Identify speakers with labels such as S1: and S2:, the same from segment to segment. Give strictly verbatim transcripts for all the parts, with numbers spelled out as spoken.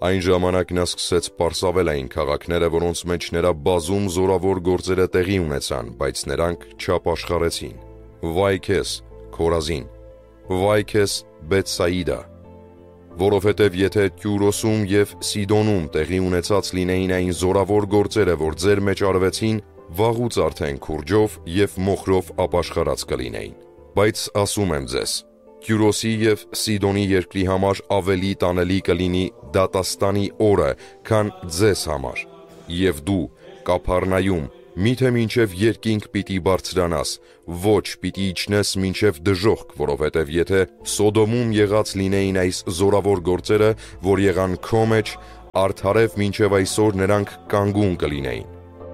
S1: Այն ժամանակ նա սկսեց պարսավել այն քաղաքները, որոնց մեջ նրա բազում զորավոր գործերը տեղի ունեցան, բայց նրանք չապաշխարեցին։ Վայ քեզ, Քորազին, վայ քեզ, Բեթսայիդա, որովհետև եթե Տյուրոսում և Սիդոնում տեղի ունեցած լինեին այն զորավոր գործերը, որ ձեր մեջ արվեցին, վաղուց արդեն քուրջով և մոխրով ապաշխարած կլինեին։ Բայց ասում եմ ձեզ, Տյուրոսի և Սիդոնի երկրի համար ավելի տանելի կլինի դատաստանի օրը, քան ձեզ համար։ Եվ դու, Կափառնայում, միթե մինչև երկինք պիտի բարձրանաս, ոչ պիտի իջնես մինչև դժոխք, որովհետև եթե Սոդոմում եղած լինեին այս զորավոր գործերը, որ եղան քո մեջ, արդարև մինչև այսօր նրանք կանգուն կլինեին։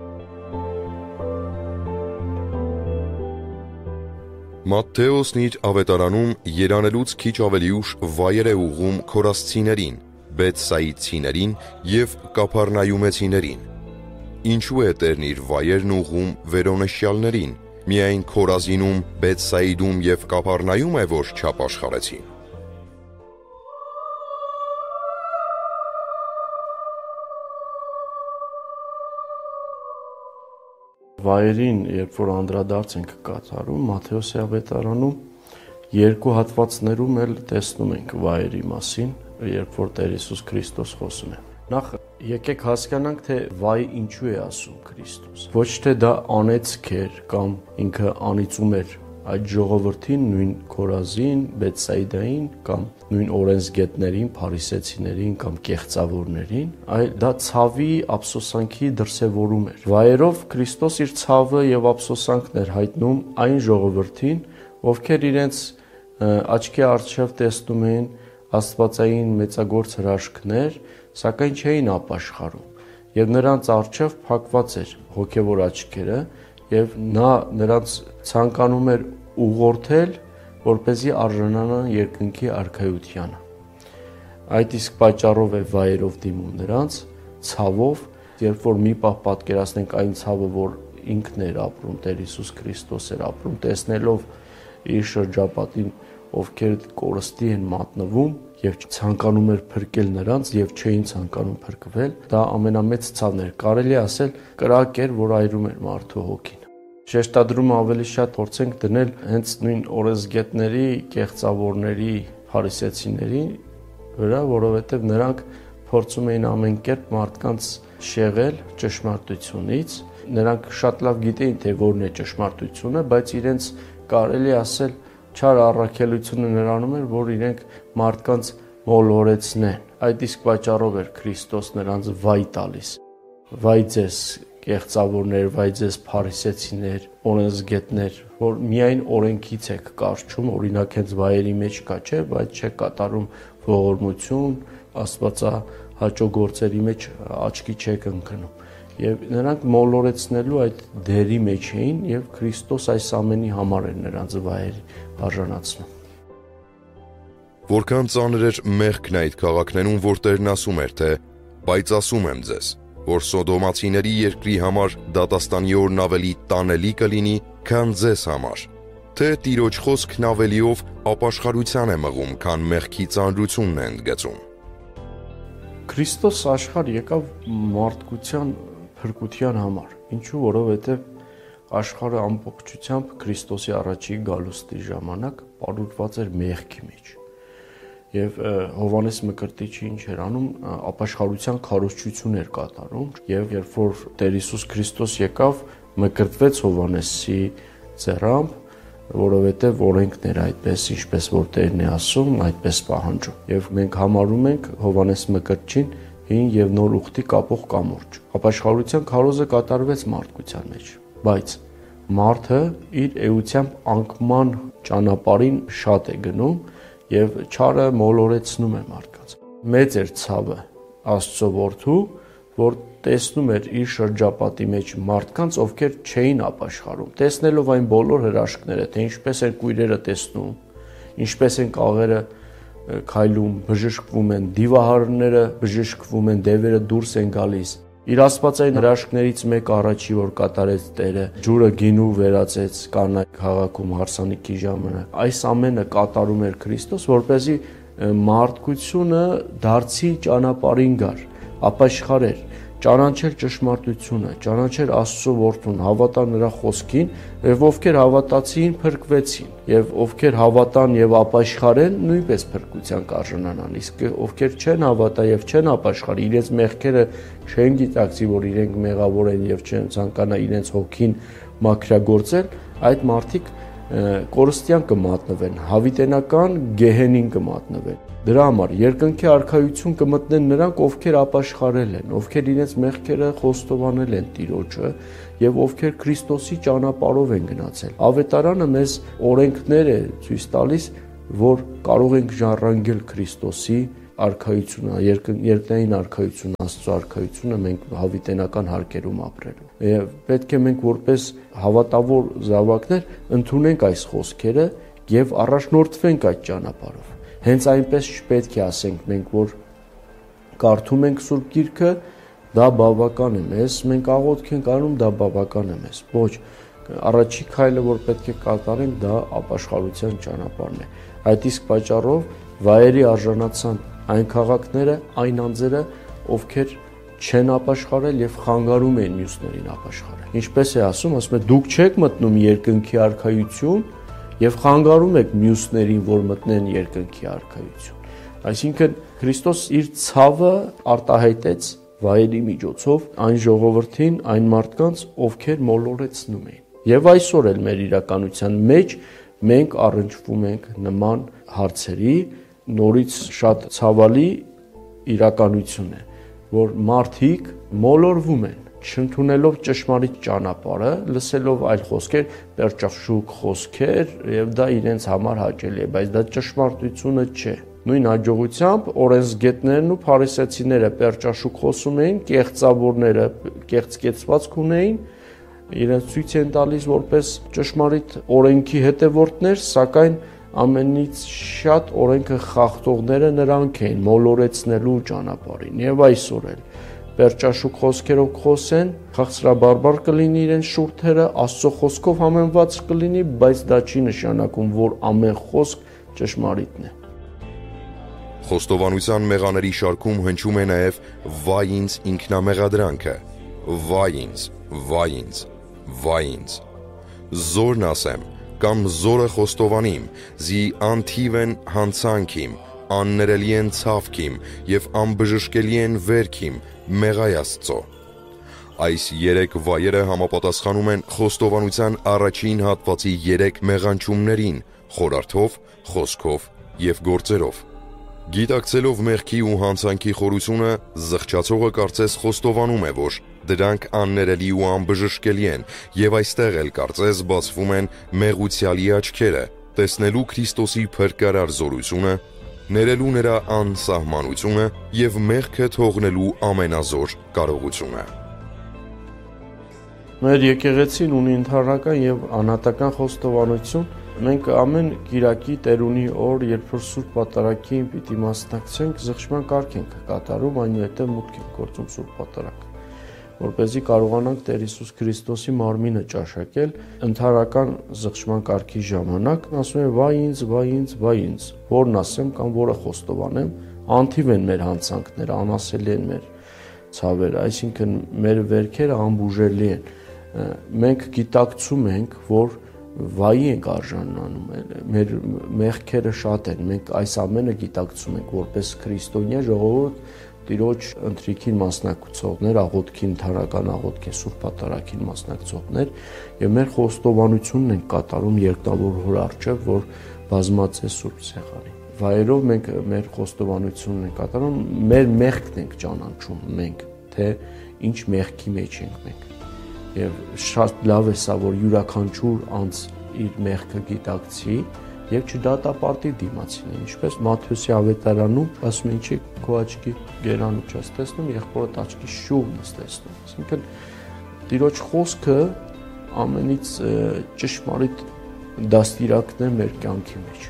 S1: Մատթեոսն իր ավետարանում երանելուց քիչ ավելի ուշ վայր է ուղղում քորասցիներին, բեթսայիդցիներին և կափառնայումեցիներին։ Ինչու է Տերն իր վայրն ուղղում վերոնշյալներին, միայն Քորազինում, Բեթսայիդում և Կափառնայում է, որ չապաշխարեցին։
S2: Վայրին, երբ որ անդրադարձ ենք կատարում, Մատթեոսի ավետարանում երկու հատվածներում էլ տեսնում ենք վայրի մասին, երբ որ Տեր Հիսուս Քրիստոս խոսում է։ Նախ եկեք հասկանանք, թե վայ ինչու է ասում Քրիստոս։ Ոչ թե դա անեծք էր կամ ինքը անիծում էր այդ ժողովրդին, նույն Քորազին, Բեթսայիդային կամ նույն օրենսգետներին, փարիսեցիներին կամ կեղծավորներին, այլ դա ցավի, ափսոսանքի դրսևորում էր։ Վայերով Քրիստոս իր ցավը եւ ափսոսանքն էր հայտնում այն ժողովրդին, ովքեր իրենց աչքի առջև տեսնում էին աստվածային մեծագործ հրաշքներ, սակայն չէին ապաշխարում, եւ նրանց առջև փակված էր հոգեվոր աչքերը, եւ նա նրանց ցանկանում էր ուղղորդել, որպեսզի արժանանան երկնքի արքայությանը։ Այդ իսկ պատճառով է վայրով դիմում նրանց, ցավով, երբ որ մի պահ պատկերացնենք այն ցավը, որ ինքն էր ապրում, Տեր Հիսուս Քրիստոս էր ապրում, տեսնելով իր շրջապատին, ովքեր կորստի են մատնվում եւ ցանկանում էր փրկել նրանց եւ չէին ցանկանում փրկվել, դա ամենամեծ ցավն էր, կարելի ասել կրակ էր, որ այրում էր մարդու հոգին։ Շեշտադրումը ավելի շատ փորձենք դնել հենց նույն օրենսգետների, կեղծավորների, փարիսեցիների վրա, որովհետև նրանք փորձում էին ամեն կերպ մարդկանց շեղել ճշմարտությունից։ Նրանք շատ լավ գիտեին, թե որն է ճշմարտությունը, բայց իրենց կարելի ասել չար առաքելությունը նրանում էր, որ իրենք մարդկանց մոլորեցնեն։ Այդ իսկ պատճառով էր Քրիստոս նրանց վայ տալիս։ Վայ ձեզ կեղծավորներ, վայ ձեզ փարիսեցիներ, օրենսգետներ, որ միայն օրենքից եք կարճում, օրինակ հենց վայերի մեջ կա, չէ, բայց չեք կատարում ողորմություն, աստվածահաճո գործերի մեջ աչքի չեք ընկնում։ Եվ նրանք մոլորեցնելու այդ դերի մեջ էին եւ Քրիստոս այս ամենի համար էր նրանց վայրի բաժանացնում։
S1: Որքան ծանր էր մեղքն այդ քաղաքներում, որ Տերն ասում էր, թե «Բայց ասում եմ ձեզ, որ Սոդոմացիների երկրի համար դատաստանի օրն ավելի տանելի կլինի, քան ձեզ համար, թե Տիրոջ խոսքն ավելիով ապաշխարության է մղում, քան մեղքի ծանրությունն է ընդգծում»։
S2: Քրիստոս աշխարհ եկավ մարդկության փրկության համար, ինչու, որովհետև աշխարհը ամբողջությամբ Քրիստոսի առաջի գալուստի ժամանակ պարուրված էր մեղքի մեջ։ Եվ Հովհաննես Մկրտիչը ինչ էր անում, ապաշխարության քարոզչություն էր կատարում, եւ երբ որ Տեր Հիսուս Քրիստոս եկավ, մկրտվեց Հովհաննեսի ձեռամբ, որովհետև օրենքն էր այդպես, ինչպես որ Տերն է ասում, այդպես պահանջում։ Եվ մենք համարում ենք Հովհաննես Մկրտչին հին եւ նոր ուխտի կապող կամուրջ։ Ապաշխարության քարոզը կատարվեց մարդկության մեջ, բայց մարդը իր էությամբ անկման ճանապարհին շատ է գնում եւ չարը մոլորեցնում է մարդկանց։ Մեծ էր ցավը Աստծո որդու, որ տեսնում էր իր շրջապատի մեջ մարդկանց, ովքեր չէին ապաշխարում, տեսնելով այն բոլոր հրաշքները, թե ինչպես են կույրերը տեսնում, ինչպես են կաղերը քայլում, բժշկվում են, դիվահարները բժշկվում են, դևերը դուրս են գալիս։ Իր աստվածային հրաշքներից մեկ առաջի, որ կատարեց Տերը, ջուրը գինու վերածեց Կանայ քաղաքում հարսանիքի ժամանակ։ Այս ամենը կատարում էր Քրիստոս, որպեսզի մարդկությունը դարձի ճանապարհին գար, ապաշխարեր, ճանաչեր ճշմարտությունը, ճանաչեր Աստծո որդուն, հավատա նրա խոսքին, եւ ովքեր հավատացին, փրկվեցին, եւ ովքեր հավատան եւ ապաշխարեն, նույնպես փրկության կարժանանան, իսկ ովքեր չեն հավատա եւ չեն ապաշխարի, իրենց մեղքերը չեն գիտակցի, որ իրենք մեղավոր են եւ չեն ցանկանա իրենց հոգին մաքրագործել, այդ մարդիկ կորստյան կմատնվեն, հավիտենական գեհենին կմատնվեն։ Դրա համար երկնքի արքայություն կմտնեն նրանք, ովքեր ապաշխարել են, ովքեր իրենց մեղքերը խոստովանել են Տիրոջը եւ ովքեր Քրիստոսի ճանապարհով են գնացել։ Ավետարանը մեզ օրենքներ է ցույց տալիս, որ կարող ենք ժառանգել Քրիստոսի արքայությունը, երկնային արքայությունը, Աստծո արքայությունը մենք հավիտենական հարկերում ապրելու։ Եվ պետք է մենք որպես հավատավոր զավակներ ընդունենք այս խոսքերը եւ առաջնորդվենք այդ ճանապարհով։ Հենց այնպես չպետք է ասենք մենք, որ կարդում ենք Սուրբ Գիրքը, դա բավական է մեզ, մենք աղոթք ենք անում, դա բավական է մեզ։ Ոչ, առաջի քայլը, որ պետք է կատարենք, դա ապաշխարության ճանապարհն է։ Այդ իսկ պատճառով վայրի արժանացան այն քաղաքները, այն անձերը, ովքեր չեն ապաշխարել եւ խանգարում են մյուսներին ապաշխարել։ Ինչպես է ասում, ասում է դուք չեք մտնում երկնքի արքայություն եւ խանգարում եք մյուսներին, որ մտնեն երկնքի արքայություն։ Այսինքն Քրիստոս իր ցավը արտահայտեց վայրի միջոցով այն ժողովրդին, այն մարդկանց, ովքեր մոլորեցնում էին։ Եվ այսօր էլ մեր իրականության մեջ մենք առնչվում ենք նման հարցերի, նորից շատ ցավալի իրականություն է, որ մարդիկ մոլորվում են, չընդունելով ճշմարիտ ճանապարհը, լսելով այլ խոսքեր, պերճախշուկ խոսքեր, եւ դա իրենց համար հաճելի է, բայց դա ճշմարտությունը չէ։ Նույն հաջողությամբ օրենսգետներն ու փարիսեցիները պերճաշուկ խոսում էին, կեղծավորները կեղծկեցվածք ունեին, իրենց ցույց են տալիս որպես ճշմարիտ օրենքի հետևորդներ, սակայն ամենից շատ օրենքը խախտողները նրանք էին մոլորեցնելու ճանապարհին։ Եվ այսօր էլ պերճաշուկ խոսքերով խոսեն, խաղցրաբարբար կլինի իրենց շուրթերը, Աստծո խոսքով համեմված կլինի, բայց դա չի նշանակում, որ ամեն խոսք ճշմարիտն է։
S1: Խոստովանության մեղաների շարքում հնչում է նաև «Վայ ինձ ինքնամեղադրանքը», «Վայ ինձ, վայ ինձ, վայ ինձ»։ Զորն ասեմ, կամ զորը խոստովանիմ, զի անթիվ են հանցանքիմ, աններելի են ցավքիմ եւ անբժշկելի են վերքիմ, մեղայ Աստծո։ Այս երեք վայերը համապատասխանում են խոստովանության առաջին հատվածի երեք մեղանչումներին՝ խորհրդով, խոսքով եւ գործերով։ Գիտակցելով մեղքի ու հանցանքի խորությունը, զղջացողը կարծես խոստովանում է, որ դրանք աններելի ու անբժշկելի են, եւ այստեղ էլ կարծես բացվում են մեղուցյալի աչքերը, տեսնելու Քրիստոսի փրկարար զորությունը, ներելու նրա անսահմանությունը եւ մեղքը թողնելու ամենազոր կարողությունը։
S2: Մեր եկեղեցին ունի ընդհանրական եւ անհատական խոստովանություն։ Մենք ամեն Կիրակի Տերունի օր, երբ որ Սուրբ Պատարագին պիտի մասնակցենք, զղջման կարգ ենք կատարում, այնուհետև մուտք ենք գործում Սուրբ Պատարագ, որպեսզի կարողանանք Տեր Հիսուս Քրիստոսի մարմինը ճաշակել ընդհանրական զղջման կարգի ժամանակ։ Ասում են՝ «Վայ ինձ, վայ ինձ, վայ ինձ», որն ասեմ կամ որը խոստովանեմ, անթիվ են մեր հանցանքները, անասելի են մեր ցավերը, այսինքն մեր վերքերը անբուժելի են։ Մենք գիտակցում ենք, որ վայի ենք արժանանում, մեր մեղքերը շատ են, մենք այս ամենը գիտակցում ենք որպես քրիստոնյա ժողովուրդ, Տիրոջ ընթրիքին մասնակցողներ, աղոթքի ընդհանրական աղոթքի Սուրբ Պատարագին մասնակցողներ, եւ մեր խոստովանությունն ենք կատարում Երկնավոր Հոր առջև, որ բազմած է Սուրբ Սեղանի։ Վայերով մենք մեր խոստովանությունն ենք կատարում, մեր մեղքն ենք ճանաչում մենք, թե ինչ մեղքի մեջ ենք մենք։ Եվ շատ լավ է սա, որ յուրաքանչյուր անձ իր մեղքը գիտակցի եւ չդատապարտի դիմացին, ինչպես Մատթեոսի ավետարանում ասում են, ինչի քո աչքի գերանու չես տեսնում, եղբորդ աչքի շուղն ես տեսնում։ Այսինքն Տիրոջ խոսքը ամենից ճշմարիտ դաստիարակն է մեր կյանքի մեջ։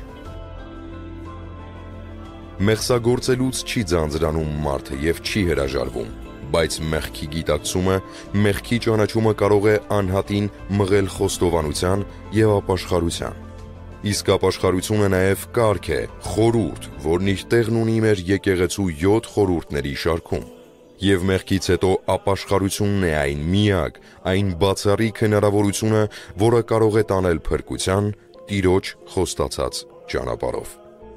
S1: Մեղսագործելուց չի ձանձրանում մարդը եւ չի հրաժարվում, բայց մեղքի գիտակցումը, մեղքի ճանաչումը կարող է անհատին մղել խոստովանության եւ ապաշխարության։ Իսկ ապաշխարությունը նաև կարգ է, խորհուրդ, որն իր տեղն ունի մեր եկեղեցու յոթ խորհուրդների շարքում։ Եվ մեղքից հետո ապաշխարությունն է այն միակ, այն բացառիկ հնարավորությունը, որը կարող է տանել փրկության Տիրոջ խոստացած ճանապարհով։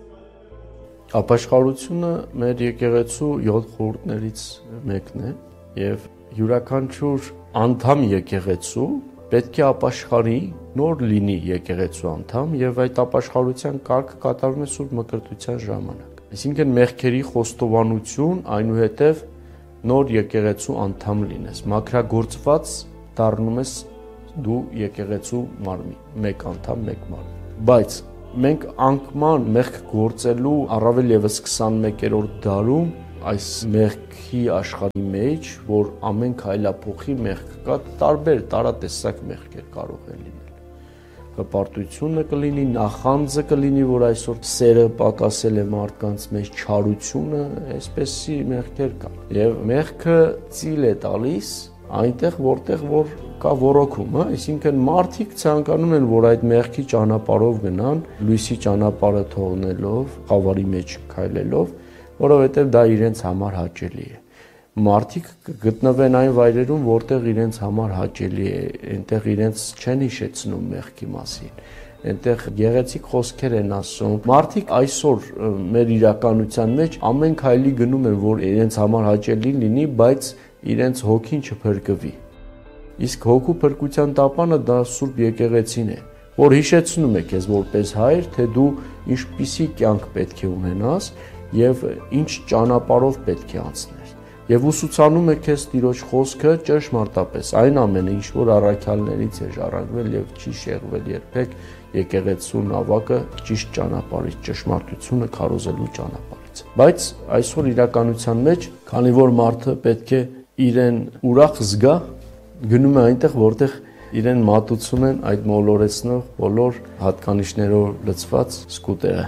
S2: Ապաշխարությունը մեր եկեղեցու յոթ խորհուրդներից մեկն է եւ յուրաքանչյուր անդամ եկեղեցու պետք է ապաշխարի, նոր լինի եկեղեցու անդամ եւ այդ ապաշխարության կարգը կատարվում է Սուրբ Մկրտության ժամանակ։ Այսինքն մեղքերի խոստովանություն, այնուհետեւ նոր եկեղեցու անդամ լինես, մաքրագործված դառնում ես դու եկեղեցու մարմին, մեկ անդամ, մեկ մարմին։ Բայց մենք անկման մեղք գործելու առավել եւս քսանմեկերորդ դարում այս մեղքի աշխարհի մեջ, որ ամեն քայլափոխի մեղք կա, տարբեր տարատեսակ մեղքեր կարող են լինել։ Հպարտությունը կլինի, նախանձը կլինի, որ այսօր սերը պակասել է մարդկանց մեջ, չարությունը, այսպեսի մեղքեր կան։ Եվ մեղքը ծիլ է տալիս այնտեղ, որտեղ որ կա ոռոգում, հա, այսինքն մարդիկ ցանկանում են, որ այդ մեղքի ճանապարհով գնան, լույսի ճանապարհը թողնելով, խավարի մեջ քայլելով, որովհետև դա իրենց համար հաճելի է։ Մարդիկ գտնվեն այն վայրերում, որտեղ իրենց համար հաճելի է, այնտեղ իրենց չեն հիշեցնում մեղքի մասին, այնտեղ գեղեցիկ խոսքեր են ասում։ Մարդիկ այսօր մեր իրականության մեջ ամեն քայլի գնում են, որ իրենց համար հաճելի լինի, բայց իրենց հոգին չփրկվի։ Իսկ հոգու փրկության տապանը դա Սուրբ Եկեղեցին է, որ հիշեցնում է քեզ որպես հայր, թե դու ինչպիսի կյանք պետք է ունենաս եւ ինչ ճանապարհով պետք է անցնես։ Եվ ուսուցանում է քեզ Տիրոջ խոսքը ճշմարտապես, այն ամենը, ինչ որ առաքյալներից է ժառանգվել եւ չի շեղվել երբեք եկեղեցու նավակը ճիշտ ճանապարհից, ճշմարտությունը քարոզելու ճանապարհից։ Բայց այսօր իրականության մեջ, քանի որ մարդը պետք է իրեն ուրախ զգա, գնում է այնտեղ, որտեղ իրեն մատուցում են այդ մոլորեցնող բոլոր հատկանիշներով լցված սկուտերը։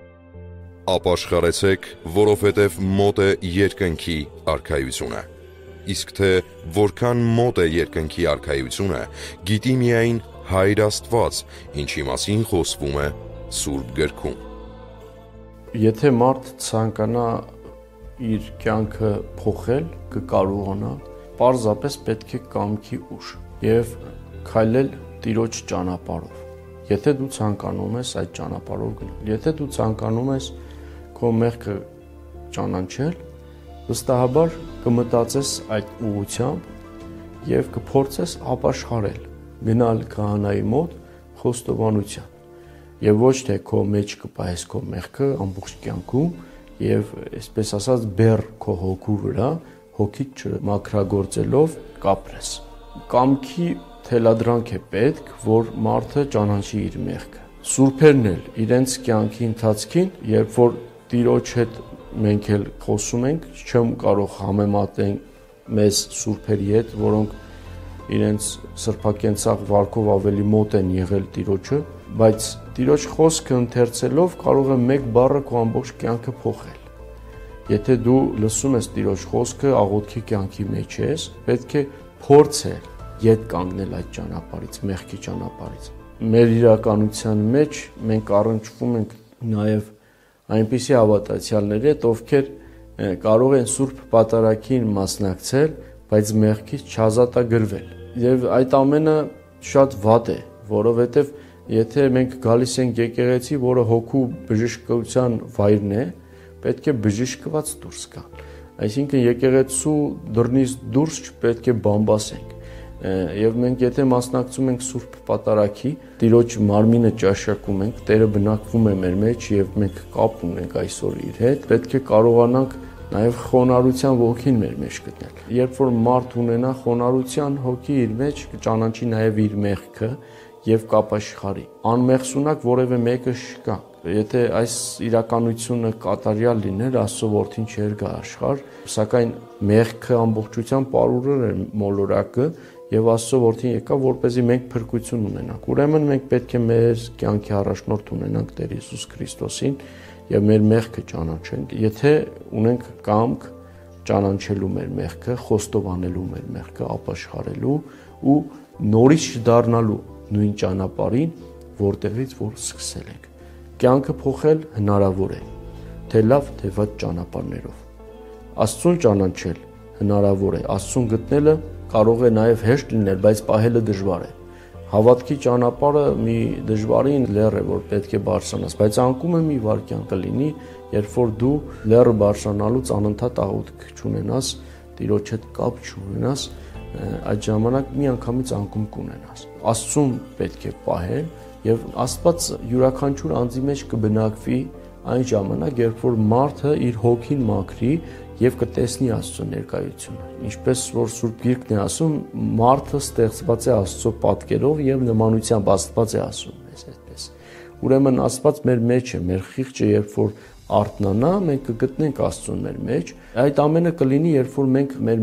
S1: Ապաշխարեցեք, որովհետև մոտ է երկնքի արքայությունը։ Իսկ թե որքան մոտ է երկնքի արքայությունը, գիտի միայն Հայր Աստված, ինչի մասին խոսվում է Սուրբ Գրքում։
S2: Եթե մարդ ցանկանա իր կյանքը փոխել, կկարողանա, պարզապես պետք է կամքի ուժ եւ քայլել Տիրոջ ճանապարհով։ Եթե դու ցանկանում ես այդ ճանապարհով գնալ, եթե դու ցանկանում ես քո մեղքը ճանաչել, վստահաբար կմտածես այդ ուղղությամբ եւ կփորձես ապաշխարել, գնալ քահանայի մոտ խոստովանության եւ ոչ թե քո մեջ կպահես քո մեղքը ամբողջ կյանքում եւ այսպես ասած բեռ քո հոգու վրա հոգիդ չմաքրագործելով կապրես։ Կամքի թելադրանք է պետք, որ մարդը ճանաչի իր մեղքը։ Սուրբերն էլ իրենց կյանքի ընթացքին, երբ որ Տիրոջ հետ մենք էլ խոսում ենք, չեմ կարող համեմատել մեզ սուրբերի հետ, որոնք իրենց սրբակենցաղ վարքով ավելի մոտ են եղել Տիրոջը, բայց Տիրոջ խոսքը ընթերցելով կարող է մեկ բառը քո ամբողջ կյանքը փոխել։ Եթե դու լսում ես Տիրոջ խոսքը, աղոթքի կյանքի մեջ ես, պետք է փորձել ետ կանգնել այդ ճանապարհից, մեղքի ճանապարհից։ Մեր իրականության մեջ մենք առնչվում ենք նաև այնպիսի հավատացյալների հետ, ովքեր կարող են Սուրբ Պատարագին մասնակցել, բայց մեղքից չազատագրվել։ Եվ այդ ամենը շատ վատ է, որովհետև եթե մենք գալիս ենք եկեղեցի, որը հոգու բժշկության վայրն է, պետք է բժշկված դուրս գան։ Այսինքն եկեղեցու դռնից դուրս չպետք է բամբասենք։ Եվ մենք եթե մասնակցում ենք Սուրբ Պատարագի, Տիրոջ մարմինը ճաշակում ենք, Տերը բնակվում է մեր մեջ եւ մենք կապ ունենք այսօր իր հետ, պետք է կարողանանք նաեւ խոնարհության ոգին մեր մեջ գտնել։ Երբ որ մարդ ունենա խոնարհության հոգի իր մեջ, կճանաչի նաեւ իր մեղքը եւ կապաշխարի։ Անմեղսունակ որևէ մեկը չկա։ Եթե այս իրականությունը կատարյալ լիներ, Աստծո որդին չէր գա աշխարհ, սակայն մեղքը ամբողջությամբ պարուրել էր մոլորակը եւ Աստծո որդին եկավ, որպեսզի մենք փրկություն ունենանք։ Ուրեմն մենք պետք է մեր կյանքի առաջնորդ ունենանք Տեր Հիսուս Քրիստոսին եւ մեր մեղքը ճանաչենք։ Եթե ունենք կամք ճանաչելու մեր մեղքը, խոստովանելու մեր մեղքը, ապաշխարելու ու նորից չդառնալու նույն ճանապարհին, որտեղից որ սկսել ենք։ Կյանքը փոխել հնարավոր է, թե լավ, թե վատ ճանապարհներով։ Աստծուն ճանաչել հնարավոր է, Աստծուն գտնելը կարող է նաև հեշտ լինել, բայց պահելը դժվար է։ Հավատքի ճանապարհը մի դժվարին լեռ է, որ պետք է բարձրանաս, բայց անկումը մի վայրկյան կլինի, երբ որ դու լեռը բարձրանալուց անընդհատ աղոթք չունենաս, Տիրոջ հետ կապ չունենաս, այդ ժամանակ մի անգամից անկում կունենաս։ Աստծուն պետք է պահել եւ Աստված յուրաքանչյուր անձի մեջ կբնակվի այն ժամանակ, երբ որ մարդը իր հոգին մաքրի եւ կտեսնի Աստծո ներկայությունը։ Ինչպես որ Սուրբ Գիրքն է ասում, մարդը ստեղծված է Աստծո պատկերով եւ նմանությամբ, Աստված է ասում մեզ այդպես։ Ուրեմն Աստված մեր մեջ է, մեր խիղճը, երբ որ արթնանա, մենք կգտնենք Աստծուն մեր մեջ։ Այդ ամենը կլինի, երբ որ մենք մեր